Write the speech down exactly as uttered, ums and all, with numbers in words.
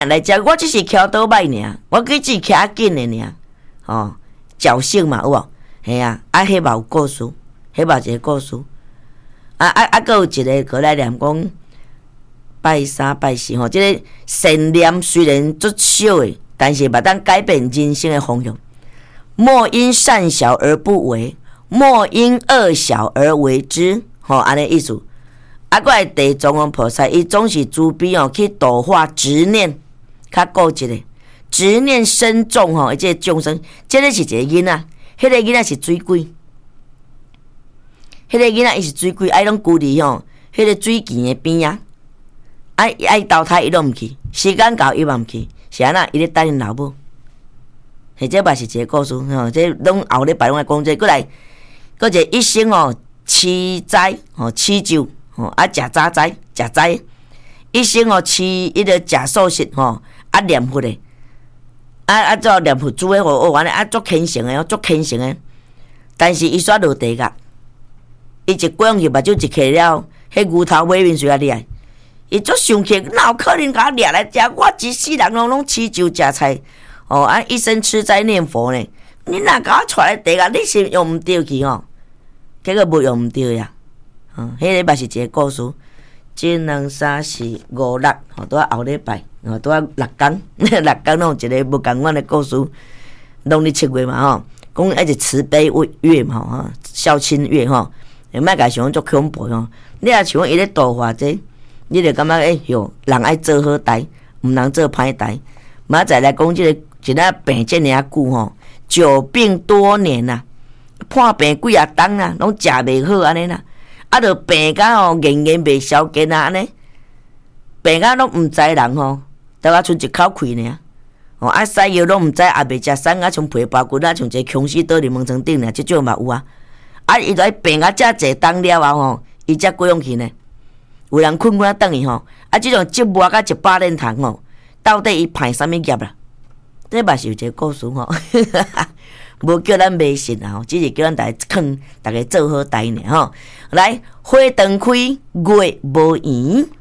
来食，我只是徛倒摆尔，我只是徛紧的尔，吼，侥幸嘛有无？嘿啊，啊，迄嘛有故事，迄嘛一个故事。啊啊啊，佫有一个过来念讲，拜三拜四吼，即、這个善念虽然足少诶，但是嘛当改变人生的方向。莫因善小而不为，莫因恶小而为之。吼、哦，安尼意思。啊，佫来地藏王菩萨，伊总是慈悲哦，去度化执念较固执的，执念深重吼，即个众生，即个是一个囡仔，迄、那个囡仔是水鬼，迄、那个囡仔伊是水鬼，爱拢居伫吼，迄个水泉的边啊，爱爱投胎伊拢毋去，时间到伊嘛毋去，是安那伊咧等因老母。或者嘛是一个故事吼，这拢后礼拜拢来讲这，过来，搁一个一生哦，吃斋吼，吃酒吼，啊食早斋，食斋，一生哦吃迄个食素食吼，啊念佛的，啊啊做念佛煮诶，哦安尼啊足虔诚诶，足虔诚诶，但是伊煞落地狱，伊一过去目睭一开了，迄牛头马面随啊掠，伊足生气，哪有可能甲我掠来食？我一世人拢拢吃酒食菜。哦，啊，一生吃斋念佛呢，你若甲我带来地狱，你是用毋着去吼，结果无用毋着呀。嗯，迄个嘛是一个故事，一两三四五六，吼，拄啊后礼拜，吼，拄啊六工，六工拢有一个无共款的故事。农历七月嘛吼，讲一直慈悲月嘛吼，孝亲月吼，你莫甲想足恐怖吼。你若像伊咧度化这，你就感觉哎哟，人爱做好代，毋通做歹代。嘛再来讲即个。一仔病遮尔久吼，久病多年啦、啊，破病几啊冬啦，拢食袂好安尼啦，啊，着病甲吼，延延袂消减啊安尼，病甲拢毋知人吼，得啊剩一口气尔，哦，啊西药拢毋知，也袂食瘦啊，像皮包骨啊，像一个穷死倒伫门床顶尔，即种嘛有啊，啊，伊就病啊遮济冬了后吼，伊才过用去呢，有人困困啊等伊吼，啊，即种折磨甲一百年头吼，到底伊歹啥物业啦？这嘛是有一个故事吼，无叫咱迷信啊，只是叫咱大家劝大家做好代呢吼。来，花灯开，月无圆。